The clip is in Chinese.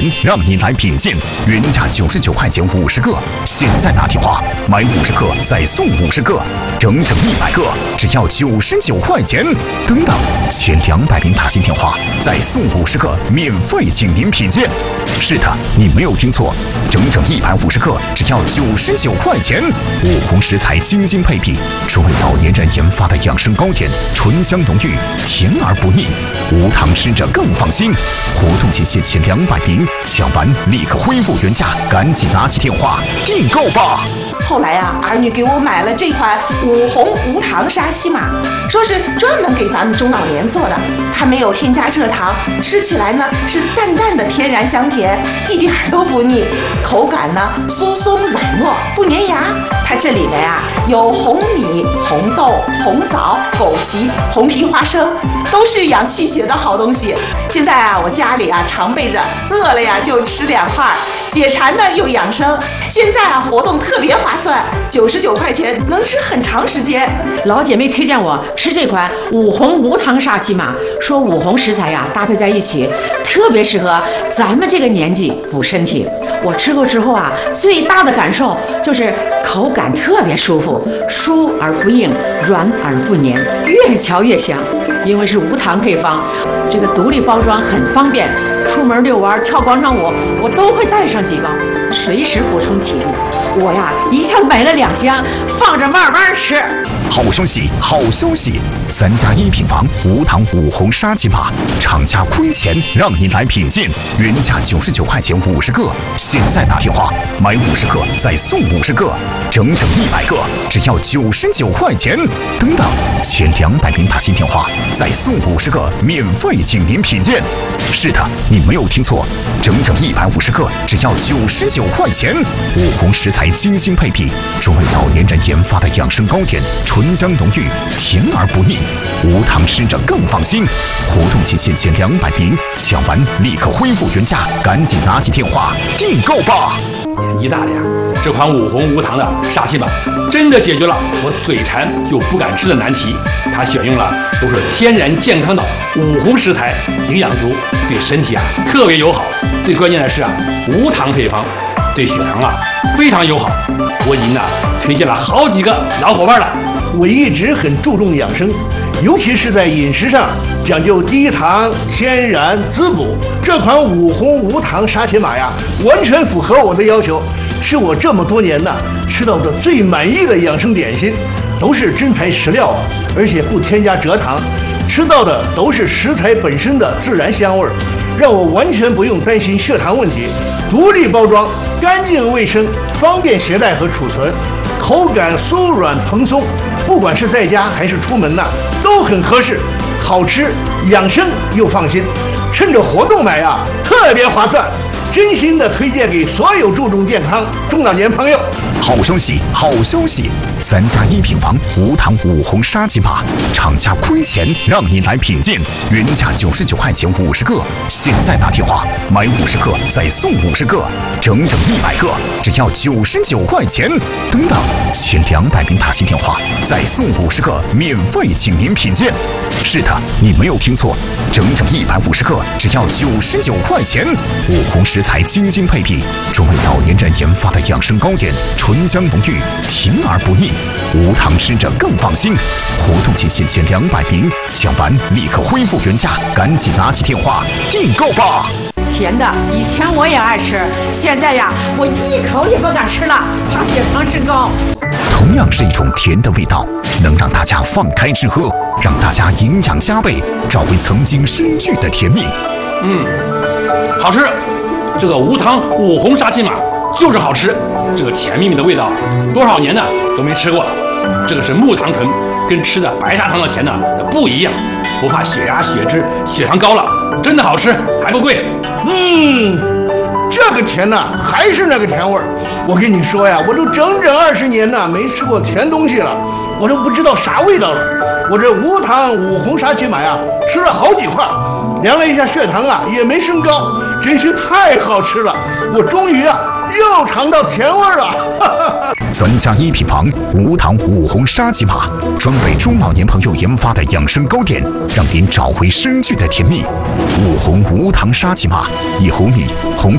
让您来品鉴，原价99块钱50个，现在打电话买50克再送50个，整整100个，只要99块钱。等等，前200名打进电话再送50个，免费请您品鉴。是的，你没有听错，整整150克，只要99块钱。五红食材精心配比，是为老年人研发的养生糕点，醇香浓郁，甜而不腻，无糖吃着更放心。活动期限前200名，抢完立刻恢复原价，赶紧拿起电话订购吧。 后来啊，儿女给我买了这款五红无糖沙琪玛，说是专门给咱们中老年做的，它没有添加蔗糖，吃起来呢是淡淡的天然香甜，一点都不腻，口感呢酥松软糯，不粘牙。它这里面啊有红米、红豆、红枣、枸杞、红皮花生，都是养气血的好东西。现在啊，我家里啊常备着，饿了呀就吃2块，解馋呢又养生。现在啊活动特别划算，99块钱能吃很长时间。 老姐妹推荐我吃这款五红无糖沙琪玛，说五红食材呀搭配在一起，特别适合咱们这个年纪补身体。我吃过之后啊，最大的感受就是口感特别舒服，酥而不硬，软而不黏，越嚼越香。因为是无糖配方，这个独立包装很方便，出门遛弯、跳广场舞，我都会带上几包，随时补充体力。我呀，一下子买了2箱，放着慢慢吃。 好消息，好消息！咱家1品房无糖五红沙琪玛，厂家亏钱让您来品鉴，原价99块钱50个，现在打电话买50个再送50个，整整100个，只要99块钱。等等，前200名打进电话再送50个，免费请您品鉴。是的，你没有听错，整整150个，只要99块钱。五红食材精心配比，专为老年人研发的养生糕点，醇香浓郁，甜而不腻，无糖吃着更放心。活动期限前200名，抢完立刻恢复原价，赶紧拿起电话订购吧。 年纪大了呀，这款五红无糖的沙琪玛真的解决了我嘴馋又不敢吃的难题。它选用了都是天然健康的五红食材，营养足，对身体啊特别友好。最关键的是啊，无糖配方，对血糖啊非常友好。我已经推荐了好几个老伙伴了。 我一直很注重养生，尤其是在饮食上讲究低糖、天然、滋补。这款五红无糖沙琪玛呀，完全符合我的要求，是我这么多年吃到的最满意的养生点心，都是真材实料啊，而且不添加蔗糖，吃到的都是食材本身的自然香味，让我完全不用担心血糖问题。独立包装，干净卫生，方便携带和储存，口感酥软蓬松，不管是在家还是出门都很合适，好吃养生又放心。趁着活动买啊，特别划算，真心的推荐给所有注重健康中老年朋友。 好消息，好消息！咱家1品房无糖五红沙琪玛，厂家亏钱让您来品鉴，原价99块钱50个，现在打电话买50个再送50个，整整100个，只要99块钱。等等，前200名打进电话再送50个，免费请您品鉴。是的，你没有听错，整整150个，只要99块钱。五红食材精心配比，专为老年人研发的养生糕点，醇香浓郁，甜而不腻，无糖吃着更放心。活动期限前200名，抢完立刻恢复原价，赶紧拿起电话订购吧。 甜的以前我也爱吃，现在呀我一口也不敢吃了，怕血糖升高。 同样是一种甜的味道，能让大家放开吃喝，让大家营养加倍，找回曾经失去的甜蜜。 好吃，这个无糖五红沙琪玛就是好吃，这个甜蜜蜜的味道，多少年都没吃过了。这个是木糖醇，跟吃的白砂糖的甜不一样，不怕血压、血脂、血糖高了，真的好吃，还不贵。 这个甜还是那个甜味儿。我跟你说呀，我都整整20年没吃过甜东西了，我都不知道啥味道了。我这无糖五红沙琪玛呀，吃了好几块，量了一下血糖也没升高，真是太好吃了。我终于又尝到甜味儿了。 咱家1品房无糖五红沙琪玛，专为中老年朋友研发的养生糕点，让您找回失去的甜蜜。五红无糖沙琪玛，以红米、红